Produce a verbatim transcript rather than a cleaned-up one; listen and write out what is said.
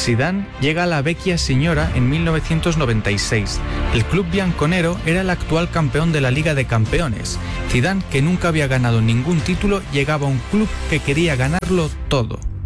Zidane llega a la Vecchia Signora en mil novecientos noventa y seis. El club bianconero era el actual campeón de la Liga de Campeones. Zidane, que nunca había ganado ningún título, llegaba a un club que quería ganarlo todo.